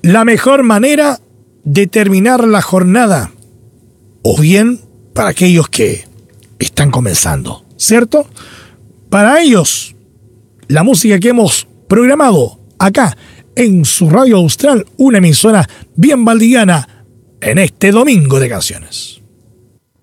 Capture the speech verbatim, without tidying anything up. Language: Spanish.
la mejor manera de terminar la jornada, o bien para aquellos que están comenzando, ¿cierto? Para ellos, la música que hemos programado acá en su Radio Austral, una emisora bien valdiviana, en este domingo de canciones.